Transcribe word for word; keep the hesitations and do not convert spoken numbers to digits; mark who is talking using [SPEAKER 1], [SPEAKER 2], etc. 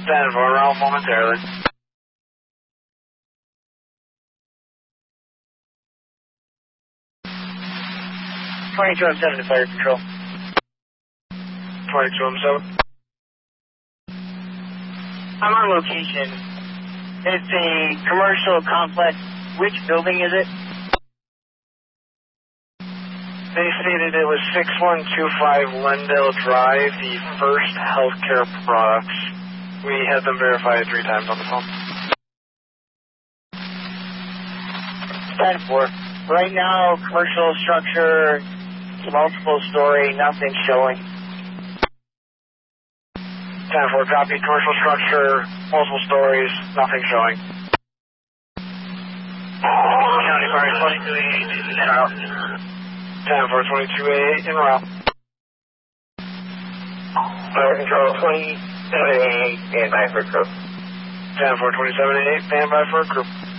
[SPEAKER 1] ten four, route momentarily.
[SPEAKER 2] twenty-two M seven to fire control.
[SPEAKER 1] twenty-two M seven.
[SPEAKER 2] I'm on location. It's a commercial complex. Which building is it?
[SPEAKER 1] They stated it was six one two five Lendale Drive, the First Healthcare Products. We had them verified three times on the phone.
[SPEAKER 2] ten four. Right now, commercial structure, multiple story, nothing showing.
[SPEAKER 1] ten four, copy. Commercial structure, multiple stories, nothing showing.
[SPEAKER 2] County Fire twenty-two eight in route.
[SPEAKER 1] ten four, twenty-two eight en route.
[SPEAKER 2] Fire control twenty-seven eight, stand by for crew.
[SPEAKER 1] ten four, twenty-seven eight, stand by for crew.